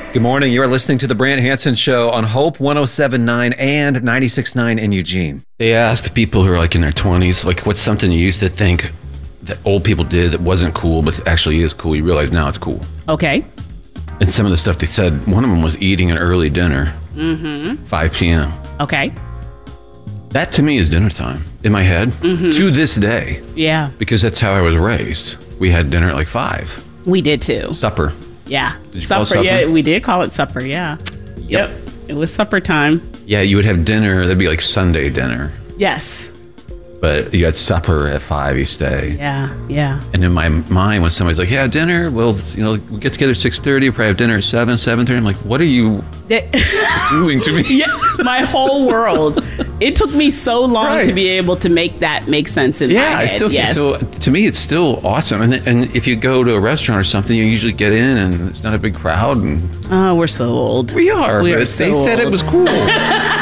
Good morning. You are listening to The Brant Hansen Show on Hope 107.9 and 96.9 in Eugene. They asked people who are like in their 20s, like, what's something you used to think that old people did that wasn't cool, but actually is cool? You realize now it's cool. Okay. And some of the stuff they said, one of them was eating an early dinner, 5 p.m. Okay. That to me is dinner time in my head to this day. Yeah. Because that's how I was raised. We had dinner at like 5. We did too. Supper. Yeah. Did you call it supper? Yeah, we did call it supper, yeah. Yep. It was supper time. Yeah, you would have dinner. That'd be like Sunday dinner. Yes. But you had supper at 5 each day. Yeah, yeah. And in my mind, when somebody's like, yeah, dinner, well, we'll get together at 6:30, we'll probably have dinner at 7, 7:30. I'm like, what are you doing to me? Yeah, my whole world. It took me so long to be able to make that make sense in my head. So to me, it's still awesome. And if you go to a restaurant or something, you usually get in and it's not a big crowd. And oh, we're so old. we are, but they said it was cool.